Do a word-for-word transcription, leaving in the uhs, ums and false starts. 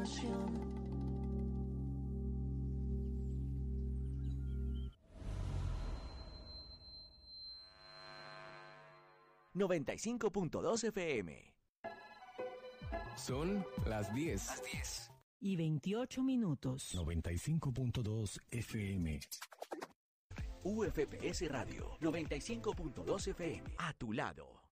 pasión. noventa y cinco punto dos F M. Son las diez. Las diez. Y veintiocho minutos. noventa y cinco punto dos F M. U F P S Radio, noventa y cinco punto dos F M. A tu lado.